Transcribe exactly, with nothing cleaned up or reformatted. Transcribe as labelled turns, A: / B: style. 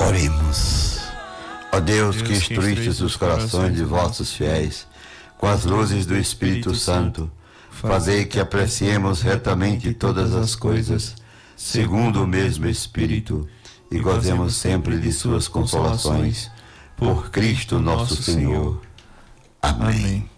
A: Oremos. Ó Deus, que instruístes os corações de vossos fiéis com as luzes do Espírito Santo, fazei que apreciemos retamente todas as coisas, segundo o mesmo Espírito, e gozemos sempre de suas consolações. Por Cristo nosso Senhor. Amém.